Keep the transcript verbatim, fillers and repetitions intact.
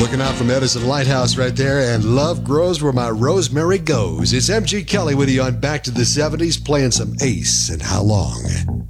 Looking out from Edison Lighthouse right there, and love grows where my rosemary goes. It's M G Kelly with you on Back to the seventies, playing some Ace and How Long.